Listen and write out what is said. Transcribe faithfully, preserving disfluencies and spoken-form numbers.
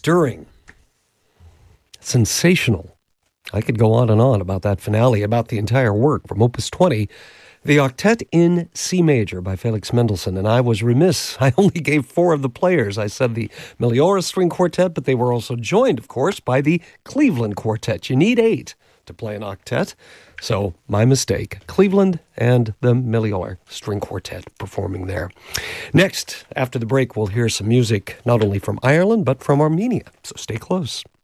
stirring, sensational. I could go on and on about that finale, about the entire work from Opus twenty, the Octet in C Major by Felix Mendelssohn. And I was remiss. I only gave four of the players. I said the Meliora String Quartet, but they were also joined, of course, by the Cleveland Quartet. You need eight to play an octet. So, my mistake. Cleveland and the Meliora String Quartet performing there. Next, after the break, we'll hear some music not only from Ireland, but from Armenia. So stay close.